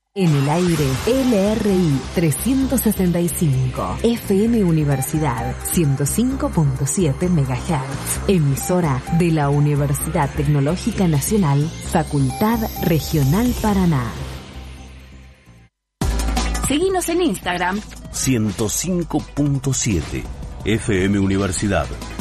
En el aire, LRI 365, FM Universidad 105.7 MHz, emisora de la Universidad Tecnológica Nacional, Facultad Regional Paraná. Seguinos en Instagram 105.7 FM Universidad.